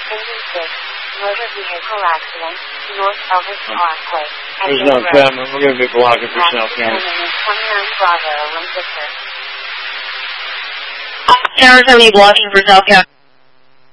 Engine 6, motor vehicle accident, North Elvis Parkway. There's no camera. We're going to be blocking for cell camera. 29 Bravo, 1 Victor. Towers, are we blocking for cell camera?